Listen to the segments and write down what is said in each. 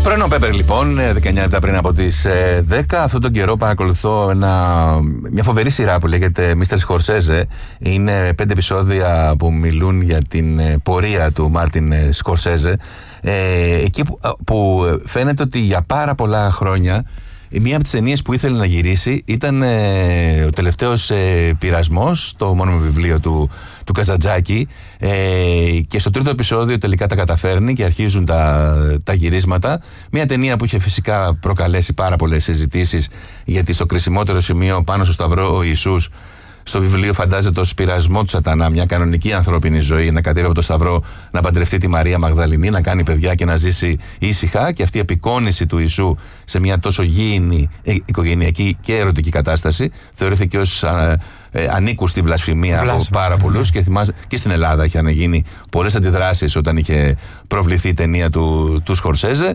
Πρωινό Πέπερ λοιπόν, 19 λεπτά πριν από τις 10. Αυτόν τον καιρό παρακολουθώ μια φοβερή σειρά που λέγεται Mr. Scorsese. Είναι 5 επεισόδια που μιλούν για την πορεία του Μάρτιν Σκορσέζε. Εκεί που φαίνεται ότι για πάρα πολλά χρόνια μία από τις ταινίες που ήθελε να γυρίσει ήταν ο τελευταίος πειρασμός, το μόνιμο βιβλίο του Καζαντζάκη, και στο τρίτο επεισόδιο τελικά τα καταφέρνει και αρχίζουν τα γυρίσματα. Μία ταινία που είχε φυσικά προκαλέσει πάρα πολλές συζητήσεις, γιατί στο κρισιμότερο σημείο πάνω στο Σταυρό ο Ιησούς στο βιβλίο φαντάζεται ως πειρασμό του Σατανά, μια κανονική ανθρώπινη ζωή, να κατέβει από το Σταυρό, να παντρευτεί τη Μαρία Μαγδαληνή, να κάνει παιδιά και να ζήσει ήσυχα. Και αυτή η απεικόνηση του Ιησού σε μια τόσο γήινη οικογενειακή και ερωτική κατάσταση θεωρήθηκε ως ανήκουστη βλασφημία από πάρα πολλούς. Και θυμάσαι, και στην Ελλάδα είχαν γίνει πολλές αντιδράσεις όταν είχε προβληθεί η ταινία του Σκορσέζε.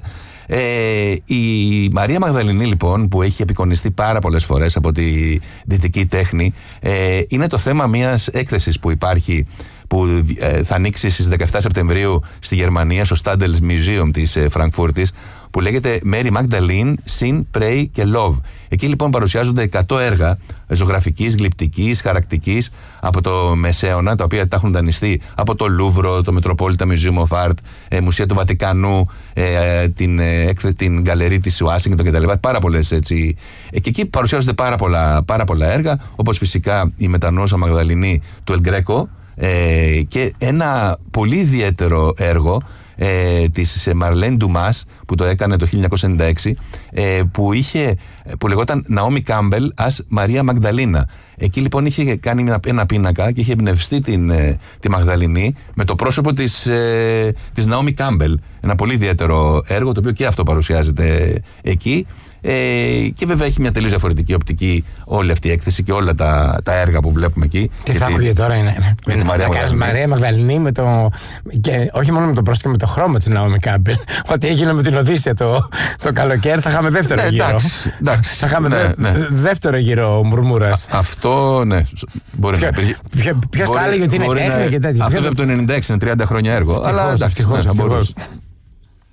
Η Μαρία Μαγδαληνή λοιπόν, που έχει απεικονιστεί πάρα πολλές φορές από τη δυτική τέχνη, είναι το θέμα μιας έκθεσης που υπάρχει, που θα ανοίξει στις 17 Σεπτεμβρίου στη Γερμανία, στο Stadels Museum της Φραγκφούρτης, που λέγεται Mary Magdalene, Sin, Pray και Love. Εκεί λοιπόν παρουσιάζονται 100 έργα ζωγραφικής, γλυπτικής, χαρακτικής από το Μεσαίωνα, τα οποία τα έχουν δανειστεί από το Λούβρο, το Metropolitan Museum of Art, Μουσεία του Βατικανού, την γκαλερί της Ουάσιγκτον κτλ. Πάρα πολλές έτσι. Και εκεί παρουσιάζονται πάρα πολλά έργα, όπως φυσικά η Μετανόσα Μαγδαληνή του Ελ και ένα πολύ ιδιαίτερο έργο της Μαρλέν Ντουμάς που το έκανε το 1996, που λεγόταν Ναόμι Κάμπελ as Μαρία Μαγδαλίνα. Εκεί λοιπόν είχε κάνει ένα πίνακα και είχε εμπνευστεί τη Μαγδαληνή με το πρόσωπο της Ναόμι Κάμπελ. Ένα πολύ ιδιαίτερο έργο, το οποίο και αυτό παρουσιάζεται εκεί. Και βέβαια έχει μια τελείως διαφορετική οπτική όλη αυτή η έκθεση και όλα τα έργα που βλέπουμε εκεί. Τι θα άκουγε τώρα είναι με τη Μαρία Μαγδαληνή και όχι μόνο με το πρόσωπο και με το χρώμα της Ναόμι Κάμπελ. Ό,τι έγινε με την Οδύσσεια το καλοκαίρι, θα είχαμε δεύτερο γύρο. Θα είχαμε δεύτερο γύρο μουρμούρας. Αυτό ναι, μπορεί να υπήρχε. Ποιος θα έλεγε ότι είναι τέχνη και τέτοια. Αυτό από το 96 είναι 30 χρόνια έργο. Αλλά ευτυχώς.